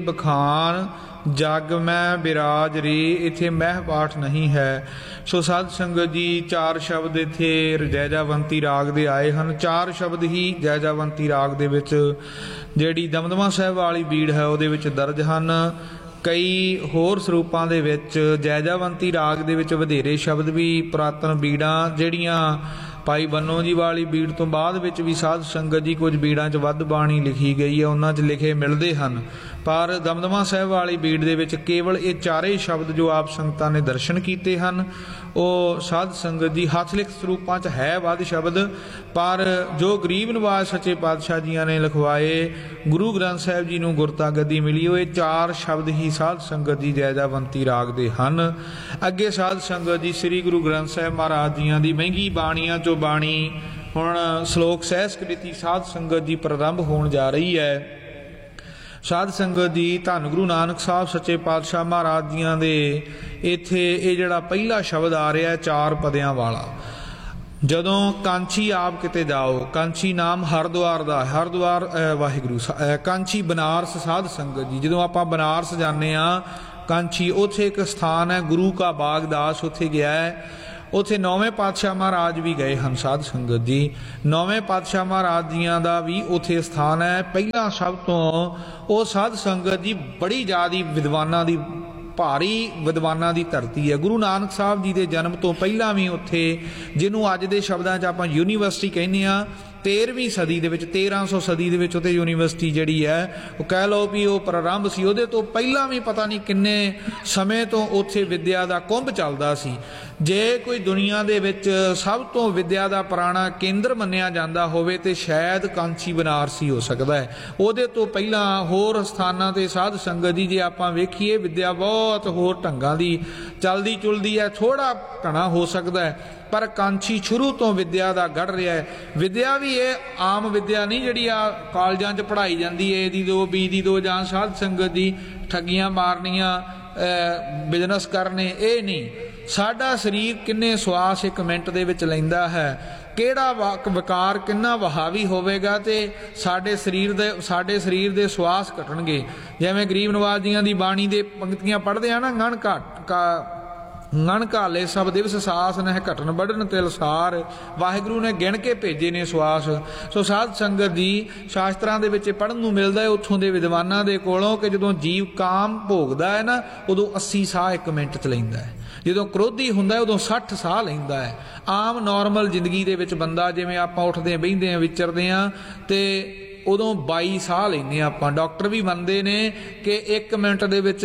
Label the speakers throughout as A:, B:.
A: बखान जग में बिराज रे, इथे मह पाठ नहीं है। सो साध संगत जी चार शब्द इथे जैजावंती राग दे आए हैं। चार शब्द ही जैजावंती राग दे विच जिहड़ी दमदमा साहिब वाली बीड़ है उहदे विच दर्ज हन। कई होर सरूपां दे विच जैजावंती राग दे विच वधेरे शब्द भी पुरातन बीड़ां जिहड़ियां भाई बन्नों जी वाली बीड़ तो बाद विच भी साध संगत जी कुछ बीड़ां च वध बाणी लिखी गई है, उन्हां च लिखे मिलते हैं। पर दमदमा साहिब वाली बीड़ दे विच केवल ये चारे शब्द जो आप संगतां ने दर्शन कीते हैं ਉਹ ਸਾਧ ਸੰਗਤ ਜੀ ਹੱਥ ਲਿਖਤ ਸਰੂਪਾਂ 'ਚ ਹੈ ਵੱਧ ਸ਼ਬਦ, ਪਰ ਜੋ ਗਰੀਬ ਨਵਾਜ਼ ਸੱਚੇ ਪਾਤਸ਼ਾਹ ਜੀਆਂ ਨੇ ਲਿਖਵਾਏ ਗੁਰੂ ਗ੍ਰੰਥ ਸਾਹਿਬ ਜੀ ਨੂੰ ਗੁਰਤਾ ਗੱਦੀ ਮਿਲੀ, ਉਹ ਇਹ ਚਾਰ ਸ਼ਬਦ ਹੀ ਸਾਧ ਸੰਗਤ ਜੀ ਜੈਜਾਵੰਤੀ ਰਾਗ ਦੇ ਹਨ। ਅੱਗੇ ਸਾਧ ਸੰਗਤ ਜੀ ਸ੍ਰੀ ਗੁਰੂ ਗ੍ਰੰਥ ਸਾਹਿਬ ਮਹਾਰਾਜ ਜੀਆਂ ਦੀ ਮਹਿੰਗੀ ਬਾਣੀਆਂ 'ਚੋਂ ਬਾਣੀ ਹੁਣ ਸ਼ਲੋਕ ਸਹਿਸ ਕ੍ਰਿਤੀ ਸਾਧ ਸੰਗਤ ਜੀ ਪ੍ਰਾਰੰਭ ਹੋਣ ਜਾ ਰਹੀ ਹੈ। ਸਾਧ ਸੰਗਤ ਜੀ ਧੰਨ ਗੁਰੂ ਨਾਨਕ ਸਾਹਿਬ ਸੱਚੇ ਪਾਤਸ਼ਾਹ ਮਹਾਰਾਜ ਜੀਆਂ ਦੇ ਇੱਥੇ ਇਹ ਜਿਹੜਾ ਪਹਿਲਾ ਸ਼ਬਦ ਆ ਰਿਹਾ ਚਾਰ ਪਦਿਆਂ ਵਾਲਾ, ਜਦੋਂ ਕਾਂਚੀ ਆਪ ਕਿਤੇ ਜਾਓ, ਕਾਂਚੀ ਨਾਮ ਹਰਿਦੁਆਰ ਦਾ, ਹਰਿਦੁਆਰ ਵਾਹਿਗੁਰੂ, ਕਾਂਚੀ ਬਨਾਰਸ ਸਾਧ ਸੰਗਤ ਜੀ ਜਦੋਂ ਆਪਾਂ ਬਨਾਰਸ ਜਾਂਦੇ ਹਾਂ ਕਾਂਚੀ, ਉੱਥੇ ਇੱਕ ਸਥਾਨ ਹੈ ਗੁਰੂ ਕਾ ਬਾਗਦਾਸ, ਉੱਥੇ ਗਿਆ ਹੈ। ਉੱਥੇ ਨੌਵੇਂ ਪਾਤਸ਼ਾਹ ਮਹਾਰਾਜ ਵੀ ਗਏ ਹਨ ਸਾਧ ਸੰਗਤ ਜੀ। ਨੌਵੇਂ ਪਾਤਸ਼ਾਹ ਮਹਾਰਾਜ ਜੀਆਂ ਦਾ ਵੀ ਉੱਥੇ ਸਥਾਨ ਹੈ। ਪਹਿਲਾਂ ਸਭ ਤੋਂ ਉਹ ਸਾਧ ਸੰਗਤ ਜੀ ਬੜੀ ਜ਼ਿਆਦੀ ਵਿਦਵਾਨਾਂ ਦੀ, ਭਾਰੀ ਵਿਦਵਾਨਾਂ ਦੀ ਧਰਤੀ ਹੈ। ਗੁਰੂ ਨਾਨਕ ਸਾਹਿਬ ਜੀ ਦੇ ਜਨਮ ਤੋਂ ਪਹਿਲਾਂ ਵੀ ਉੱਥੇ, ਜਿਹਨੂੰ ਅੱਜ ਦੇ ਸ਼ਬਦਾਂ 'ਚ ਆਪਾਂ ਯੂਨੀਵਰਸਿਟੀ ਕਹਿੰਦੇ ਹਾਂ, 13ਵੀਂ ਸਦੀ ਦੇ ਵਿੱਚ 1300 ਸਦੀ ਦੇ ਵਿੱਚ ਉੱਥੇ ਯੂਨੀਵਰਸਿਟੀ ਜਿਹੜੀ ਹੈ ਉਹ ਕਹਿ ਲਓ ਵੀ ਉਹ ਪ੍ਰਾਰੰਭ ਸੀ। ਉਹਦੇ ਤੋਂ ਪਹਿਲਾਂ ਵੀ ਪਤਾ ਨਹੀਂ ਕਿੰਨੇ ਸਮੇਂ ਤੋਂ ਉੱਥੇ ਵਿੱਦਿਆ ਦਾ ਕੁੰਭ ਚੱਲਦਾ ਸੀ। ਜੇ ਕੋਈ ਦੁਨੀਆ ਦੇ ਵਿੱਚ ਸਭ ਤੋਂ ਵਿੱਦਿਆ ਦਾ ਪੁਰਾਣਾ ਕੇਂਦਰ ਮੰਨਿਆ ਜਾਂਦਾ ਹੋਵੇ ਤੇ ਸ਼ਾਇਦ ਕਾਂਚੀ ਬਨਾਰਸ ਹੀ ਹੋ ਸਕਦਾ ਹੈ। ਉਹਦੇ ਤੋਂ ਪਹਿਲਾਂ ਹੋਰ ਸਥਾਨਾਂ 'ਤੇ ਸਾਧ ਸੰਗਤ ਜੀ ਜੇ ਆਪਾਂ ਵੇਖੀਏ ਵਿੱਦਿਆ ਬਹੁਤ ਹੋਰ ਢੰਗਾਂ ਦੀ ਚੱਲਦੀ ਚੁਲਦੀ ਹੈ, ਥੋੜ੍ਹਾ ਘਣਾ ਹੋ ਸਕਦਾ ਹੈ, ਪਰ ਕਾਂਚੀ ਸ਼ੁਰੂ ਤੋਂ ਵਿੱਦਿਆ ਦਾ ਗੜ ਰਿਹਾ ਹੈ। ਵਿੱਦਿਆ ਵੀ ਇਹ ਆਮ ਵਿੱਦਿਆ ਨਹੀਂ ਜਿਹੜੀ ਆ ਕਾਲਜਾਂ 'ਚ ਪੜ੍ਹਾਈ ਜਾਂਦੀ ਹੈ, ਇਹਦੀ ਦੋ ਬੀ ਦੀ ਦੋ, ਜਾਂ ਸਾਧ ਸੰਗਤ ਦੀ ਠੱਗੀਆਂ ਮਾਰਨੀਆਂ, ਬਿਜ਼ਨਸ ਕਰਨੇ, ਇਹ ਨਹੀਂ। ਸਾਡਾ ਸਰੀਰ ਕਿੰਨੇ ਸਵਾਸ ਇੱਕ ਮਿੰਟ ਦੇ ਵਿੱਚ ਲੈਂਦਾ ਹੈ, ਕਿਹੜਾ ਵਿਕਾਰ ਕਿੰਨਾ ਵਹਾਵੀ ਹੋਵੇਗਾ ਤੇ ਸਾਡੇ ਸਰੀਰ ਦੇ ਸਵਾਸ ਘਟਣਗੇ। ਜਿਵੇਂ ਗਰੀਬ ਨਵਾਜ਼ ਜੀਆਂ ਦੀ ਬਾਣੀ ਦੇ ਪੰਕਤੀਆਂ ਪੜ੍ਹਦੇ ਆ ਨਾ, ngਣ ਘਾਲੇ ਸਭ ਦਿਵਸ ਸਾਸ ਨਹਿ ਘਟਨ ਵੱਢਣ ਤਿਲ ਸਾਰ, ਵਾਹਿਗੁਰੂ ਨੇ ਗਿਣ ਕੇ ਭੇਜੇ ਨੇ ਸਵਾਸ। ਸੋ ਸਾਧ ਸੰਗਤ ਜੀ ਸ਼ਾਸਤਰਾਂ ਦੇ ਵਿੱਚ ਪੜ੍ਹਨ ਨੂੰ ਮਿਲਦਾ ਹੈ ਉੱਥੋਂ ਦੇ ਵਿਦਵਾਨਾਂ ਦੇ ਕੋਲੋਂ ਕਿ ਜਦੋਂ ਜੀਵ ਕਾਮ ਭੋਗਦਾ ਹੈ ਨਾ ਉਦੋਂ 80 ਸਾਹ ਇੱਕ ਮਿੰਟ 'ਚ ਲੈਂਦਾ ਹੈ, ਜਦੋਂ ਕ੍ਰੋਧੀ ਹੁੰਦਾ ਉਦੋਂ 60 ਸਾਹ ਲੈਂਦਾ ਹੈ। ਆਮ ਨੋਰਮਲ ਜ਼ਿੰਦਗੀ ਦੇ ਵਿੱਚ ਬੰਦਾ ਜਿਵੇਂ ਆਪਾਂ ਉੱਠਦੇ ਬਹਿੰਦੇ ਹਾਂ ਵਿਚਰਦੇ ਹਾਂ ਤੇ ਉਦੋਂ 22 ਸਾਹ ਲੈਂਦੇ ਹਾਂ ਆਪਾਂ। ਡਾਕਟਰ ਵੀ ਮੰਨਦੇ ਨੇ ਕਿ 1 ਮਿੰਟ ਦੇ ਵਿੱਚ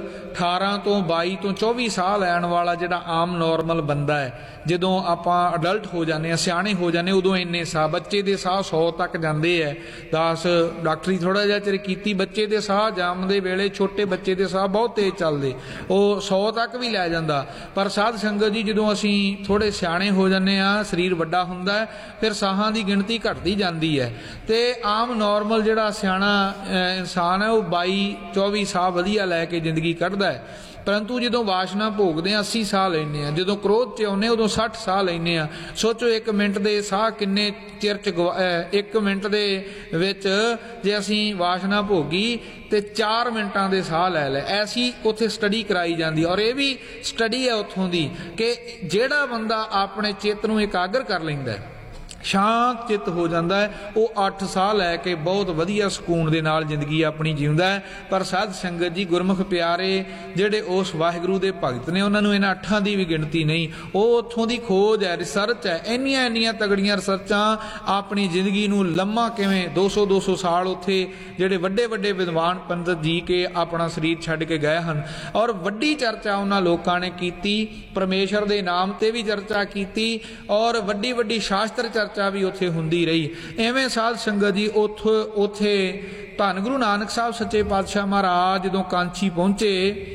A: 18 ਤੋਂ 22 ਤੋਂ 24 ਸਾਹ ਲੈਣ ਵਾਲਾ ਜਿਹੜਾ ਆਮ ਨੋਰਮਲ ਬੰਦਾ ਹੈ, ਜਦੋਂ ਆਪਾਂ ਅਡਲਟ ਹੋ ਜਾਂਦੇ ਹਾਂ, ਸਿਆਣੇ ਹੋ ਜਾਂਦੇ, ਉਦੋਂ ਇੰਨੇ ਸਾਹ, ਬੱਚੇ ਦੇ ਸਾਹ 100 ਤੱਕ ਜਾਂਦੇ ਹੈ। 10 ਡਾਕਟਰੀ ਥੋੜ੍ਹਾ ਜਿਹਾ ਚਿਰ ਕੀਤੀ, ਬੱਚੇ ਦੇ ਸਾਹ ਜੰਮਦੇ ਵੇਲੇ ਛੋਟੇ ਬੱਚੇ ਦੇ ਸਾਹ ਬਹੁਤ ਤੇਜ਼ ਚੱਲਦੇ, ਉਹ 100 ਤੱਕ ਵੀ ਲੈ ਜਾਂਦਾ। ਪਰ ਸਾਧ ਸੰਗਤ ਜੀ ਜਦੋਂ ਅਸੀਂ ਥੋੜ੍ਹੇ ਸਿਆਣੇ ਹੋ ਜਾਂਦੇ ਹਾਂ, ਸਰੀਰ ਵੱਡਾ ਹੁੰਦਾ ਹੈ, ਫਿਰ ਸਾਹਾਂ ਦੀ ਗਿਣਤੀ ਘਟਦੀ ਜਾਂਦੀ ਹੈ ਤੇ ਆਮ ਨੋਰਮਲ ਜਿਹੜਾ ਸਿਆਣਾ ਇਨਸਾਨ ਹੈ ਉਹ 22-24 ਸਾਹ ਵਧੀਆ ਲੈ ਕੇ ਜ਼ਿੰਦਗੀ ਕੱਢਦਾ ਹੈ। ਪਰੰਤੂ ਜਦੋਂ ਵਾਸ਼ਨਾ ਭੋਗਦੇ ਹਾਂ 80 ਸਾਹ ਲੈਂਦੇ ਹਾਂ, ਜਦੋਂ ਕ੍ਰੋਧ 'ਚ ਆਉਂਦੇ ਉਦੋਂ 60 ਸਾਹ ਲੈਂਦੇ ਹਾਂ। ਸੋਚੋ 1 ਮਿੰਟ ਦੇ ਸਾਹ ਕਿੰਨੇ ਚਿਰ 'ਚ 1 ਮਿੰਟ ਦੇ ਵਿੱਚ ਜੇ ਅਸੀਂ ਵਾਸ਼ਨਾ ਭੋਗੀ ਤੇ 4 ਮਿੰਟਾਂ ਦੇ ਸਾਹ ਲੈ ਲਏ। ਐਸੀ ਉੱਥੇ ਸਟੱਡੀ ਕਰਾਈ ਜਾਂਦੀ, ਔਰ ਇਹ ਵੀ ਸਟੱਡੀ ਹੈ ਉੱਥੋਂ ਦੀ ਕਿ ਜਿਹੜਾ ਬੰਦਾ ਆਪਣੇ ਚਿੱਤ ਨੂੰ ਇਕਾਗਰ ਕਰ ਲੈਂਦਾ ਹੈ, ਸ਼ਾਂਤ ਚਿੱਤ ਹੋ ਜਾਂਦਾ ਹੈ, ਉਹ 8 ਸਾਹ ਲੈ ਕੇ ਬਹੁਤ ਵਧੀਆ ਸਕੂਨ ਦੇ ਨਾਲ ਜ਼ਿੰਦਗੀ ਆਪਣੀ ਜਿਉਂਦਾ ਹੈ। ਪਰ ਸਾਧ ਸੰਗਤ ਜੀ ਗੁਰਮੁਖ ਪਿਆਰੇ ਜਿਹੜੇ ਉਸ ਵਾਹਿਗੁਰੂ ਦੇ ਭਗਤ ਨੇ ਉਹਨਾਂ ਨੂੰ ਇਹਨਾਂ 8 ਦੀ ਵੀ ਗਿਣਤੀ ਨਹੀਂ। ਉਹ ਉੱਥੋਂ ਦੀ ਖੋਜ ਹੈ, ਰਿਸਰਚ ਹੈ, ਇੰਨੀਆਂ ਤਗੜੀਆਂ ਰਿਸਰਚਾਂ ਆਪਣੀ ਜ਼ਿੰਦਗੀ ਨੂੰ ਲੰਮਾ ਕਿਵੇਂ 200 ਸਾਲ ਉੱਥੇ ਜਿਹੜੇ ਵੱਡੇ ਵਿਦਵਾਨ ਪੰਡਤ ਜੀ ਕੇ ਆਪਣਾ ਸਰੀਰ ਛੱਡ ਕੇ ਗਏ ਹਨ। ਔਰ ਵੱਡੀ ਚਰਚਾ ਉਹਨਾਂ ਲੋਕਾਂ ਨੇ ਕੀਤੀ, ਪਰਮੇਸ਼ਰ ਦੇ ਨਾਮ ਤੇ ਵੀ ਚਰਚਾ ਕੀਤੀ ਔਰ ਵੱਡੀ ਸ਼ਾਸਤਰ ਚਰਚਾ ਵੀ ਉੱਥੇ ਹੁੰਦੀ ਰਹੀ। ਐਵੇਂ ਸਾਧ ਸੰਗਤ ਜੀ ਉੱਥੇ ਧੰਨ ਗੁਰੂ ਨਾਨਕ ਸਾਹਿਬ ਸੱਚੇ ਪਾਤਸ਼ਾਹ ਮਹਾਰਾਜ ਜਦੋਂ ਕਾਂਚੀ ਪਹੁੰਚੇ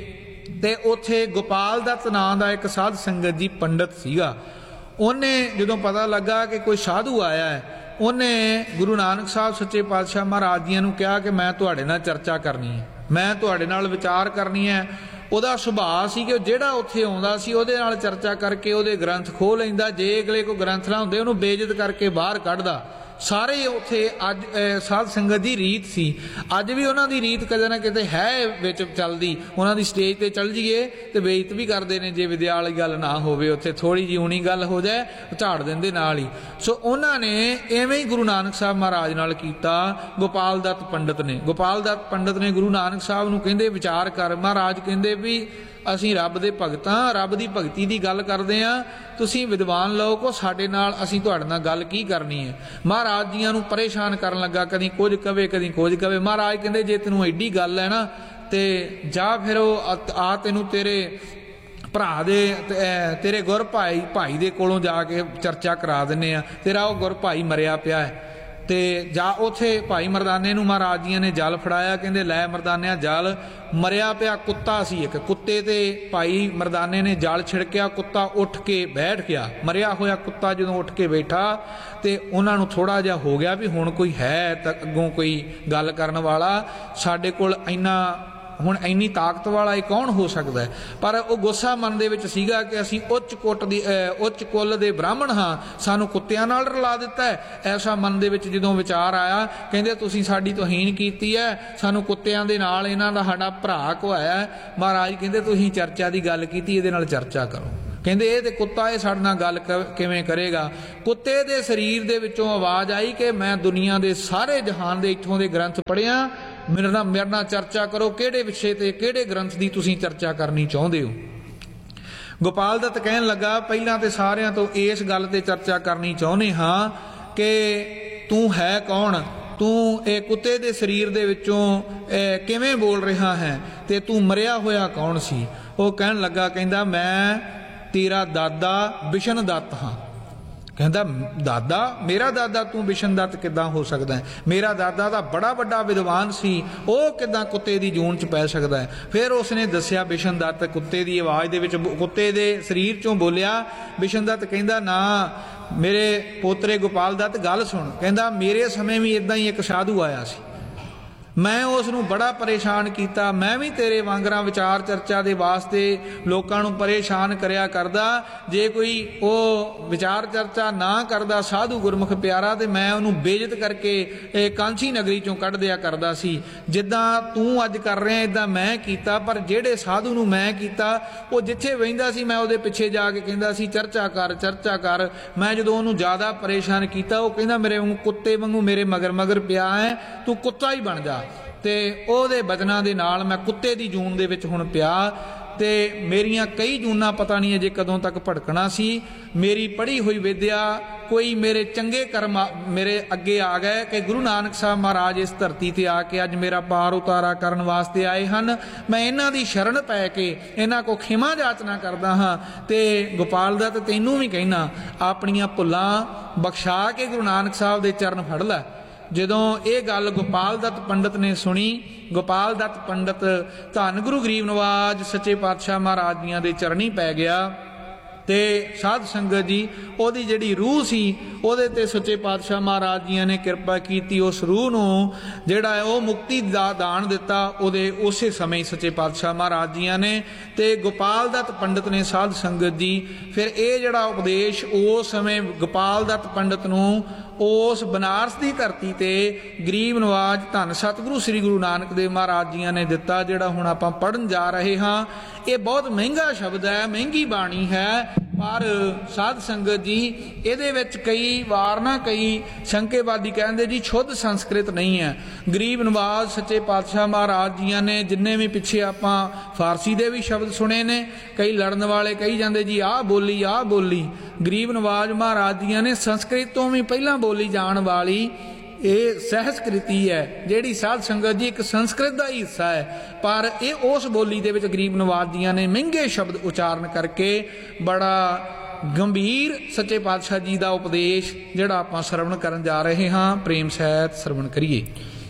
A: ਤੇ ਉੱਥੇ ਗੋਪਾਲ ਦੱਤ ਨਾਂ ਦਾ ਇੱਕ ਸਾਧ ਸੰਗਤ ਜੀ ਪੰਡਤ ਸੀਗਾ। ਉਹਨੇ ਜਦੋਂ ਪਤਾ ਲੱਗਾ ਕਿ ਕੋਈ ਸਾਧੂ ਆਇਆ ਹੈ, ਉਹਨੇ ਗੁਰੂ ਨਾਨਕ ਸਾਹਿਬ ਸੱਚੇ ਪਾਤਸ਼ਾਹ ਮਹਾਰਾਜ ਜੀਆਂ ਨੂੰ ਕਿਹਾ ਕਿ ਮੈਂ ਤੁਹਾਡੇ ਨਾਲ ਚਰਚਾ ਕਰਨੀ ਹੈ, ਮੈਂ ਤੁਹਾਡੇ ਨਾਲ ਵਿਚਾਰ ਕਰਨੀ ਹੈ। ਉਹਦਾ ਸੁਭਾਅ ਸੀ ਕਿ ਜਿਹੜਾ ਉੱਥੇ ਆਉਂਦਾ ਸੀ ਉਹਦੇ ਨਾਲ ਚਰਚਾ ਕਰਕੇ ਉਹਦੇ ਗ੍ਰੰਥ ਖੋਹ ਲੈਂਦਾ, ਜੇ ਅਗਲੇ ਕੋਈ ਗ੍ਰੰਥ ਨਾ ਹੁੰਦੇ ਉਹਨੂੰ ਬੇਇੱਜ਼ਤ ਕਰਕੇ ਬਾਹਰ ਕੱਢਦਾ। ਸਾਰੇ ਉੱਥੇ ਅੱਜ ਸਾਧ ਸੰਗਤ ਦੀ ਰੀਤ ਸੀ। ਅੱਜ ਵੀ ਉਹਨਾਂ ਦੀ ਰੀਤ ਕਦੇ ਨਾ ਕਿਤੇ ਹੈ ਵਿੱਚ ਚੱਲਦੀ। ਉਹਨਾਂ ਦੀ ਸਟੇਜ ਤੇ ਚੱਲ ਜਾਈਏ ਤੇ ਬੇਇੱਜ਼ਤ ਵੀ ਕਰਦੇ ਨੇ, ਜੇ ਵਿਦਿਆ ਵਾਲੀ ਗੱਲ ਨਾ ਹੋਵੇ, ਉੱਥੇ ਥੋੜੀ ਜਿਹੀ ਊਣੀ ਗੱਲ ਹੋ ਜਾਏ ਝਾੜ ਦਿੰਦੇ ਨਾਲ ਹੀ। ਸੋ ਉਹਨਾਂ ਨੇ ਐਵੇਂ ਹੀ ਗੁਰੂ ਨਾਨਕ ਸਾਹਿਬ ਮਹਾਰਾਜ ਨਾਲ ਕੀਤਾ। ਗੋਪਾਲ ਦੱਤ ਪੰਡਤ ਨੇ, ਗੋਪਾਲ ਦੱਤ ਪੰਡਤ ਨੇ ਗੁਰੂ ਨਾਨਕ ਸਾਹਿਬ ਨੂੰ ਕਹਿੰਦੇ ਵਿਚਾਰ ਕਰ। ਮਹਾਰਾਜ ਕਹਿੰਦੇ ਵੀ ਅਸੀਂ ਰੱਬ ਦੇ ਭਗਤ ਹਾਂ, ਰੱਬ ਦੀ ਭਗਤੀ ਦੀ ਗੱਲ ਕਰਦੇ ਹਾਂ, ਤੁਸੀਂ ਵਿਦਵਾਨ ਲੋਕ ਹੋ, ਸਾਡੇ ਨਾਲ ਅਸੀਂ ਤੁਹਾਡੇ ਨਾਲ ਗੱਲ ਕੀ ਕਰਨੀ ਹੈ। ਮਹਾਰਾਜ ਜੀਆਂ ਨੂੰ ਪਰੇਸ਼ਾਨ ਕਰਨ ਲੱਗਾ, ਕਦੀ ਕੁਝ ਕਵੇ ਕਦੀ ਕੁਝ ਕਵੇ। ਮਹਾਰਾਜ ਕਹਿੰਦੇ ਜੇ ਤੈਨੂੰ ਐਡੀ ਗੱਲ ਹੈ ਨਾ ਤੇ ਜਾ ਫਿਰ ਉਹ ਆ ਤੈਨੂੰ ਤੇਰੇ ਭਰਾ ਦੇ ਤੇਰੇ ਗੁਰ ਭਾਈ ਦੇ ਕੋਲੋਂ ਜਾ ਕੇ ਚਰਚਾ ਕਰਾ ਦਿੰਦੇ ਆ। ਤੇਰਾ ਉਹ ਗੁਰ ਭਾਈ ਮਰਿਆ ਪਿਆ ਹੈ ਤੇ ਜਾ ਉੱਥੇ ਭਾਈ ਮਰਦਾਨੇ ਨੂੰ ਮਹਾਰਾਜ ਜੀਆਂ ਨੇ ਜਲ ਫੜਾਇਆ। ਕਹਿੰਦੇ ਲੈ ਮਰਦਾਨਿਆ ਜਲ। ਮਰਿਆ ਪਿਆ ਕੁੱਤਾ ਸੀ ਇੱਕ, ਕੁੱਤੇ ਤੇ ਭਾਈ ਮਰਦਾਨੇ ਨੇ ਜਲ ਛਿੜਕਿਆ, ਕੁੱਤਾ ਉੱਠ ਕੇ ਬੈਠ ਗਿਆ। ਮਰਿਆ ਹੋਇਆ ਕੁੱਤਾ ਜਦੋਂ ਉੱਠ ਕੇ ਬੈਠਾ ਤੇ ਉਹਨਾਂ ਨੂੰ ਥੋੜਾ ਜਿਹਾ ਹੋ ਗਿਆ ਵੀ ਹੁਣ ਕੋਈ ਹੈ ਤਾਂ ਅੱਗੋਂ ਕੋਈ ਗੱਲ ਕਰਨ ਵਾਲਾ, ਸਾਡੇ ਕੋਲ ਹੁਣ ਇੰਨੀ ਤਾਕਤ ਵਾਲਾ ਇਹ ਕੌਣ ਹੋ ਸਕਦਾ ਹੈ। ਪਰ ਉਹ ਗੁੱਸਾ ਮਨ ਦੇ ਵਿੱਚ ਸੀਗਾ ਕਿ ਅਸੀਂ ਉੱਚ ਕੁੱਲ ਦੇ ਬ੍ਰਾਹਮਣ ਹਾਂ, ਸਾਨੂੰ ਕੁੱਤਿਆਂ ਨਾਲ ਰਲਾ ਦਿੱਤਾ ਹੈ। ਐਸਾ ਮਨ ਦੇ ਵਿੱਚ ਜਦੋਂ ਵਿਚਾਰ ਆਇਆ, ਕਹਿੰਦੇ ਤੁਸੀਂ ਸਾਡੀ ਤੋਹੀਨ ਕੀਤੀ ਹੈ, ਸਾਨੂੰ ਕੁੱਤਿਆਂ ਦੇ ਨਾਲ ਇਹਨਾਂ ਦਾ ਸਾਡਾ ਭਰਾ ਘੁਆਇਆ। ਮਹਾਰਾਜ ਕਹਿੰਦੇ ਤੁਸੀਂ ਚਰਚਾ ਦੀ ਗੱਲ ਕੀਤੀ, ਇਹਦੇ ਨਾਲ ਚਰਚਾ ਕਰੋ। ਕਹਿੰਦੇ ਇਹ ਤੇ ਕੁੱਤਾ, ਇਹ ਸਾਡੇ ਨਾਲ ਗੱਲ ਕਿਵੇਂ ਕਰੇਗਾ। ਕੁੱਤੇ ਦੇ ਸਰੀਰ ਦੇ ਵਿੱਚੋਂ ਆਵਾਜ਼ ਆਈ ਕਿ ਮੈਂ ਦੁਨੀਆ ਦੇ ਸਾਰੇ ਜਹਾਨ ਦੇ ਇੱਥੋਂ ਦੇ ਗ੍ਰੰਥ ਪੜ੍ਹਿਆ, ਮੇਰੇ ਨਾਲ ਚਰਚਾ ਕਰੋ। ਕਿਹੜੇ ਵਿਸ਼ੇ ਤੇ, ਕਿਹੜੇ ਗ੍ਰੰਥ ਦੀ ਤੁਸੀਂ ਚਰਚਾ ਕਰਨੀ ਚਾਹੁੰਦੇ ਹੋ। ਗੋਪਾਲ ਦੱਤ ਕਹਿਣ ਲੱਗਾ ਪਹਿਲਾਂ ਤੇ ਸਾਰਿਆਂ ਤੋਂ ਇਸ ਗੱਲ ਤੇ ਚਰਚਾ ਕਰਨੀ ਚਾਹੁੰਦੇ ਹਾਂ ਕਿ ਤੂੰ ਹੈ ਕੌਣ, ਤੂੰ ਇਹ ਕੁੱਤੇ ਦੇ ਸਰੀਰ ਦੇ ਵਿੱਚੋਂ ਕਿਵੇਂ ਬੋਲ ਰਿਹਾ ਹੈ ਤੇ ਤੂੰ ਮਰਿਆ ਹੋਇਆ ਕੌਣ ਸੀ। ਉਹ ਕਹਿਣ ਲੱਗਾ, ਕਹਿੰਦਾ ਮੈਂ ਤੇਰਾ ਦਾਦਾ ਬਿਸ਼ਨ ਦੱਤ ਹਾਂ। ਕਹਿੰਦਾ ਦਾਦਾ, ਮੇਰਾ ਦਾਦਾ, ਤੂੰ ਬਿਸ਼ਨ ਦੱਤ ਕਿੱਦਾਂ ਹੋ ਸਕਦਾ ਹੈ। ਮੇਰਾ ਦਾਦਾ ਤਾਂ ਬੜਾ ਵੱਡਾ ਵਿਦਵਾਨ ਸੀ, ਉਹ ਕਿੱਦਾਂ ਕੁੱਤੇ ਦੀ ਜੂਨ 'ਚ ਪੈ ਸਕਦਾ ਹੈ। ਫਿਰ ਉਸਨੇ ਦੱਸਿਆ ਬਿਸ਼ਨ ਦੱਤ ਕੁੱਤੇ ਦੀ ਆਵਾਜ਼ ਦੇ ਵਿੱਚ, ਕੁੱਤੇ ਦੇ ਸਰੀਰ 'ਚੋਂ ਬੋਲਿਆ। ਬਿਸ਼ਨ ਦੱਤ ਕਹਿੰਦਾ ਨਾ ਮੇਰੇ ਪੋਤਰੇ ਗੋਪਾਲ ਦੱਤ ਗੱਲ ਸੁਣ। ਕਹਿੰਦਾ ਮੇਰੇ ਸਮੇਂ ਵੀ ਇੱਦਾਂ ਹੀ ਇੱਕ ਸਾਧੂ ਆਇਆ ਸੀ, ਮੈਂ ਉਸ ਨੂੰ ਬੜਾ ਪਰੇਸ਼ਾਨ ਕੀਤਾ। ਮੈਂ ਵੀ ਤੇਰੇ ਵਾਂਗਰਾਂ ਵਿਚਾਰ ਚਰਚਾ ਦੇ ਵਾਸਤੇ ਲੋਕਾਂ ਨੂੰ ਪਰੇਸ਼ਾਨ ਕਰਿਆ ਕਰਦਾ। ਜੇ ਕੋਈ ਉਹ ਵਿਚਾਰ ਚਰਚਾ ਨਾ ਕਰਦਾ ਸਾਧੂ ਗੁਰਮੁਖ ਪਿਆਰਾ, ਤੇ ਮੈਂ ਉਹਨੂੰ ਬੇਇੱਜ਼ਤ ਕਰਕੇ ਇਹ ਕਾਂਚੀ ਨਗਰੀ ਚੋਂ ਕੱਢ ਦਿਆ ਕਰਦਾ ਸੀ। ਜਿੱਦਾਂ ਤੂੰ ਅੱਜ ਕਰ ਰਿਹਾ ਇੱਦਾਂ ਮੈਂ ਕੀਤਾ, ਪਰ ਜਿਹੜੇ ਸਾਧੂ ਨੂੰ ਮੈਂ ਕੀਤਾ ਉਹ ਜਿੱਥੇ ਬਹਿੰਦਾ ਸੀ ਮੈਂ ਉਹਦੇ ਪਿੱਛੇ ਜਾ ਕੇ ਕਹਿੰਦਾ ਸੀ ਚਰਚਾ ਕਰ ਚਰਚਾ ਕਰ। ਮੈਂ ਜਦੋਂ ਉਹਨੂੰ ਜ਼ਿਆਦਾ ਪਰੇਸ਼ਾਨ ਕੀਤਾ, ਉਹ ਕਹਿੰਦਾ ਮੇਰੇ ਕੁੱਤੇ ਵਾਂਗੂ ਮੇਰੇ ਮਗਰ ਮਗਰ ਪਿਆ ਹੈ, ਤੂੰ ਕੁੱਤਾ ਹੀ ਬਣ ਜਾ। ਤੇ ਉਹਦੇ ਬਚਨਾਂ ਦੇ ਨਾਲ ਮੈਂ ਕੁੱਤੇ ਦੀ ਜੂਨ ਦੇ ਵਿੱਚ ਹੁਣ ਪਿਆ ਤੇ ਮੇਰੀਆਂ ਕਈ ਜੂਨਾਂ ਪਤਾ ਨਹੀਂ ਅਜੇ ਕਦੋਂ ਤੱਕ ਭੜਕਣਾ ਸੀ। ਮੇਰੀ ਪੜ੍ਹੀ ਹੋਈ ਵਿਦਿਆ, ਕੋਈ ਮੇਰੇ ਚੰਗੇ ਕਰਮ ਮੇਰੇ ਅੱਗੇ ਆ ਗਏ ਕਿ ਗੁਰੂ ਨਾਨਕ ਸਾਹਿਬ ਮਹਾਰਾਜ ਇਸ ਧਰਤੀ ਤੇ ਆ ਕੇ ਅੱਜ ਮੇਰਾ ਪਾਰ ਉਤਾਰਾ ਕਰਨ ਵਾਸਤੇ ਆਏ ਹਨ। ਮੈਂ ਇਹਨਾਂ ਦੀ ਸ਼ਰਨ ਪੈ ਕੇ ਇਹਨਾਂ ਕੋ ਖਿਮਾ ਜਾਚਨਾ ਕਰਦਾ ਹਾਂ। ਤੇ ਗੋਪਾਲ ਦੱਤ ਤੈਨੂੰ ਵੀ ਕਹਿਣਾ, ਆਪਣੀਆਂ ਭੁੱਲਾਂ ਬਖਸ਼ਾ ਕੇ ਗੁਰੂ ਨਾਨਕ ਸਾਹਿਬ ਦੇ ਚਰਨ ਫੜ ਲੈ। ਜਦੋਂ ਇਹ ਗੱਲ ਗੋਪਾਲ ਦੱਤ ਪੰਡਤ ਨੇ ਸੁਣੀ, ਗੋਪਾਲ ਦੱਤ ਪੰਡਤ ਧੰਨ ਗੁਰੂ ਗਰੀਬ ਨਿਵਾਜ ਸੱਚੇ ਪਾਤਸ਼ਾਹ ਮਹਾਰਾਜ ਜੀਆਂ ਦੇ ਚਰਨੀ ਪੈ ਗਿਆ। ਤੇ ਸਾਧ ਸੰਗਤ ਜੀ ਉਹਦੀ ਜਿਹੜੀ ਰੂਹ ਸੀ ਉਹਦੇ ਤੇ ਸੱਚੇ ਪਾਤਸ਼ਾਹ ਮਹਾਰਾਜ ਜੀਆਂ ਨੇ ਕਿਰਪਾ ਕੀਤੀ। ਉਸ ਰੂਹ ਨੂੰ ਜਿਹੜਾ ਹੈ ਉਹ ਮੁਕਤੀ ਦਾ ਦਾਨ ਦਿੱਤਾ ਉਹਦੇ ਉਸੇ ਸਮੇਂ ਸੱਚੇ ਪਾਤਸ਼ਾਹ ਮਹਾਰਾਜ ਜੀਆਂ ਨੇ। ਤੇ ਗੋਪਾਲ ਦੱਤ ਪੰਡਤ ਨੇ ਸਾਧ ਸੰਗਤ ਜੀ ਫਿਰ ਇਹ ਜਿਹੜਾ ਉਪਦੇਸ਼ ਉਸ ਸਮੇਂ ਗੋਪਾਲ ਦੱਤ ਪੰਡਤ ਨੂੰ ਉਸ ਬਨਾਰਸ ਦੀ ਧਰਤੀ ਤੇ ਗਰੀਬ ਨਵਾਜ ਧੰਨ ਸਤਿਗੁਰੂ ਸ੍ਰੀ ਗੁਰੂ ਨਾਨਕ ਦੇਵ ਮਹਾਰਾਜ ਜੀਆਂ ਨੇ ਦਿੱਤਾ, ਜਿਹੜਾ ਹੁਣ ਆਪਾਂ ਪੜ੍ਹਨ ਜਾ ਰਹੇ ਹਾਂ। ਇਹ ਬਹੁਤ ਮਹਿੰਗਾ ਸ਼ਬਦ ਹੈ, ਮਹਿੰਗੀ ਬਾਣੀ ਹੈ, ਪਰ ਸਾਧ ਸੰਗਤ ਜੀ ਇਹਦੇ ਵਿੱਚ ਕਈ ਵਾਰ ਨਾ ਕਈ ਸ਼ੰਕੇਵਾਦੀ ਕਹਿੰਦੇ ਜੀ ਸ਼ੁੱਧ ਸੰਸਕ੍ਰਿਤ ਨਹੀਂ ਹੈ। ਗਰੀਬ ਨਵਾਜ ਸੱਚੇ ਪਾਤਸ਼ਾਹ ਮਹਾਰਾਜ ਜੀਆਂ ਨੇ ਜਿੰਨੇ ਵੀ ਪਿੱਛੇ ਆਪਾਂ ਫਾਰਸੀ ਦੇ ਵੀ ਸ਼ਬਦ ਸੁਣੇ ਨੇ, ਕਈ ਲੜਨ ਵਾਲੇ ਕਹੀ ਜਾਂਦੇ ਜੀ ਆਹ ਬੋਲੀ ਆਹ ਬੋਲੀ। ਗਰੀਬ ਨਵਾਜ ਮਹਾਰਾਜ ਜੀਆਂ ਨੇ ਸੰਸਕ੍ਰਿਤ ਤੋਂ ਵੀ ਪਹਿਲਾਂ ਬੋਲੀ ਜਾਣ ਵਾਲੀ ਇਹ ਸਹਿਸਕ੍ਰਿਤੀ ਹੈ, ਜਿਹੜੀ ਸਾਧ ਸੰਗਤ ਜੀ ਇੱਕ ਸੰਸਕ੍ਰਿਤ ਦਾ ਹੀ ਹਿੱਸਾ ਹੈ, ਪਰ ਇਹ ਉਸ ਬੋਲੀ ਦੇ ਵਿੱਚ ਗਰੀਬ ਨਵਾਜ ਜੀਆਂ ਨੇ ਮਹਿੰਗੇ ਸ਼ਬਦ ਉਚਾਰਨ ਕਰਕੇ ਬੜਾ ਗੰਭੀਰ ਸੱਚੇ ਪਾਤਸ਼ਾਹ ਜੀ ਦਾ ਉਪਦੇਸ਼ ਜਿਹੜਾ ਆਪਾਂ ਸਰਵਣ ਕਰਨ ਜਾ ਰਹੇ ਹਾਂ, ਪ੍ਰੇਮ ਸਹਿਤ ਸਰਵਣ ਕਰੀਏ।